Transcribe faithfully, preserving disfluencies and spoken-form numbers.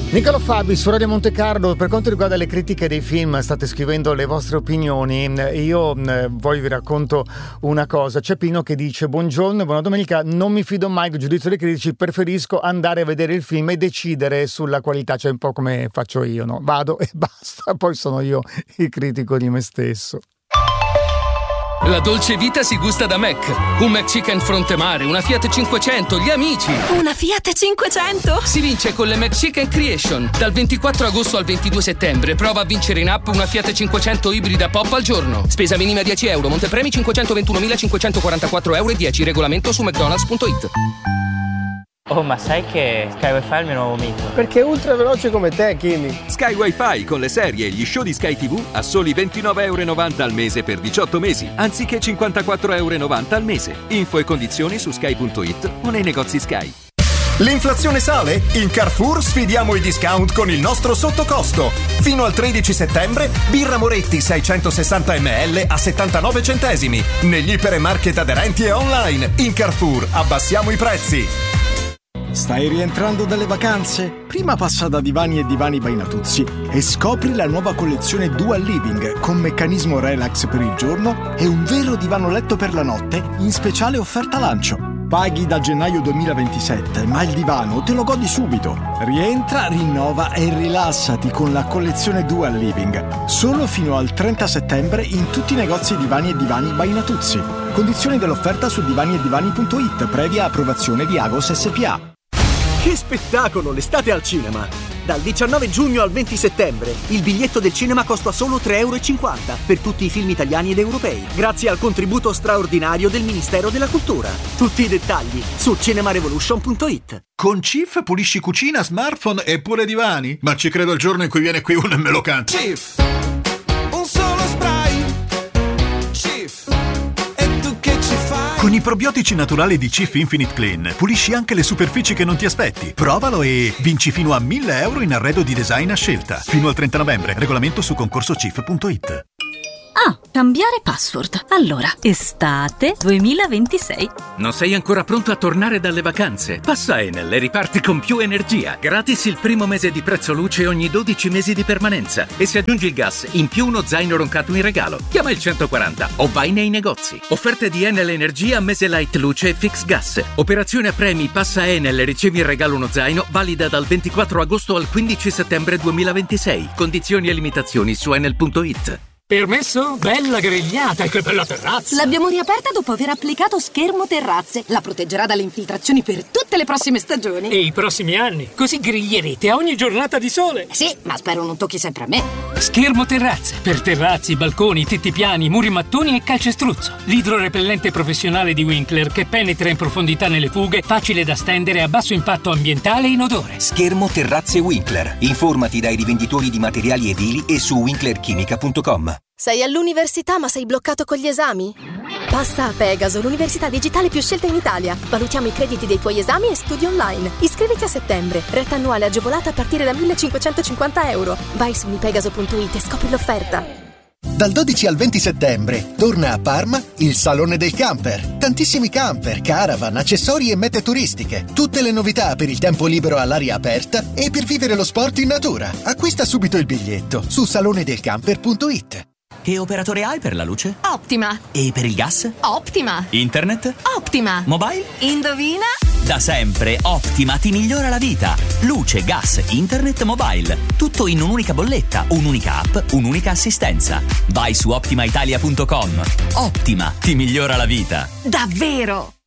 Niccolo Fabi su Radio Monte Carlo. Per quanto riguarda le critiche dei film, state scrivendo le vostre opinioni. Io eh, poi vi racconto una cosa. C'è Pino che dice: buongiorno, buona domenica, non mi fido mai del giudizio dei critici, preferisco andare a vedere il film e decidere sulla qualità. Cioè un po' come faccio io, no? Vado e basta, poi sono io il critico di me stesso. La dolce vita si gusta da Mac. Un McChicken fronte mare, una Fiat cinquecento, gli amici. Una Fiat cinquecento? Si vince con le McChicken Creation. Dal ventiquattro agosto al ventidue settembre prova a vincere in app una Fiat cinquecento ibrida pop al giorno. Spesa minima dieci euro, montepremi cinquecentoventunomilacinquecentoquarantaquattro euro e dieci. Regolamento su mcdonalds punto it. Oh, ma sai che Sky Wi-Fi è il mio nuovo mito? Perché è ultra veloce come te, Kimi. Sky Wi-Fi con le serie e gli show di Sky tivù a soli ventinove euro e novanta al mese per diciotto mesi, anziché cinquantaquattro euro e novanta al mese. Info e condizioni su sky punto it o nei negozi Sky. L'inflazione sale? In Carrefour sfidiamo i discount con il nostro sottocosto. Fino al tredici settembre, birra Moretti seicentosessanta millilitri a settantanove centesimi. Negli ipermarket aderenti e online. In Carrefour abbassiamo i prezzi. Stai rientrando dalle vacanze? Prima passa da Divani e Divani by Natuzzi e scopri la nuova collezione Dual Living con meccanismo relax per il giorno e un vero divano letto per la notte in speciale offerta lancio. Paghi da gennaio duemilaventisette, ma il divano te lo godi subito. Rientra, rinnova e rilassati con la collezione Dual Living. Solo fino al trenta settembre in tutti i negozi Divani e Divani by Natuzzi. Condizioni dell'offerta su divani e divani punto it, previa approvazione di Agos S P A. Che spettacolo l'estate al cinema! Dal diciannove giugno al venti settembre il biglietto del cinema costa solo tre euro e cinquanta per tutti i film italiani ed europei, grazie al contributo straordinario del Ministero della Cultura. Tutti i dettagli su cinema revolution punto it. Con Cif pulisci cucina, smartphone e pure divani? Ma ci credo il giorno in cui viene qui uno e me lo canta. Cif, un solo spray. Cif, e tu che ci fai? Con i probiotici naturali di Cif Infinite Clean pulisci anche le superfici che non ti aspetti. Provalo e vinci fino a mille euro in arredo di design a scelta. Fino al trenta novembre. Regolamento su concorso cif punto it. Ah, cambiare password. Allora, estate duemilaventisei. Non sei ancora pronto a tornare dalle vacanze? Passa a Enel e riparti con più energia. Gratis il primo mese di prezzo luce ogni dodici mesi di permanenza. E se aggiungi il gas, in più uno zaino roncato in regalo. Chiama il centoquaranta o vai nei negozi. Offerte di Enel Energia, mese light luce e fix gas. Operazione a premi, passa a Enel e ricevi in regalo uno zaino, valida dal ventiquattro agosto al quindici settembre duemilaventisei. Condizioni e limitazioni su enel punto it. Permesso? Bella grigliata, che bella terrazza! L'abbiamo riaperta dopo aver applicato Schermo Terrazze. La proteggerà dalle infiltrazioni per tutte le prossime stagioni. E i prossimi anni. Così griglierete a ogni giornata di sole. Sì, ma spero non tocchi sempre a me. Schermo Terrazze. Per terrazzi, balconi, tetti piani, muri mattoni e calcestruzzo. L'idrorepellente professionale di Winkler che penetra in profondità nelle fughe, facile da stendere, a basso impatto ambientale e inodore. Schermo Terrazze Winkler. Informati dai rivenditori di materiali edili e su winkler chimica punto com. Sei all'università ma sei bloccato con gli esami? Passa a Pegaso, l'università digitale più scelta in Italia. Valutiamo i crediti dei tuoi esami e studi online. Iscriviti a settembre. Retta annuale agevolata a partire da millecinquecentocinquanta euro. Vai su unipegaso punto it e scopri l'offerta. Dal dodici al venti settembre torna a Parma il Salone del Camper. Tantissimi camper, caravan, accessori e mete turistiche. Tutte le novità per il tempo libero all'aria aperta e per vivere lo sport in natura. Acquista subito il biglietto su salone del camper punto it. Che operatore hai per la luce? Optima. E per il gas? Optima. Internet? Optima. Mobile? Indovina? Da sempre Optima ti migliora la vita. Luce, gas, internet, mobile. Tutto in un'unica bolletta, un'unica app, un'unica assistenza. Vai su optima italia punto com. Optima ti migliora la vita. Davvero?